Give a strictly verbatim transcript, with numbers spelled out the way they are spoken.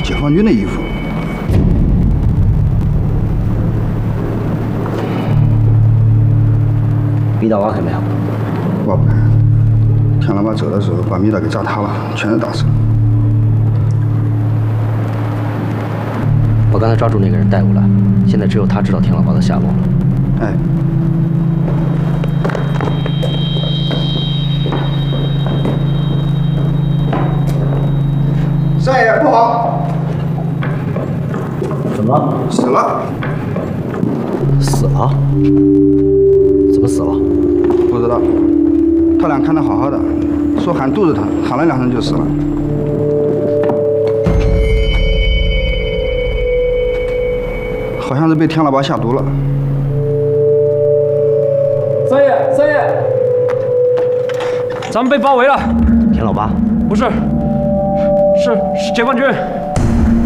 解放军的衣服。 密道挖开没有？ 挖不开。天老爸走的时候把密道给炸塌了，全是打死。 我刚才抓住那个人带过来，现在只有他知道天老爸的下落了。 哎。 三爷不好！ 怎么了？ 死了！ 死了？怎么死了？ 不知道。他俩看得好好的，说喊肚子疼，喊了两声就死了。好像是被天老爸下毒了。 三爷，三爷，咱们被包围了。 天老爸？ 不是。 是是解放军。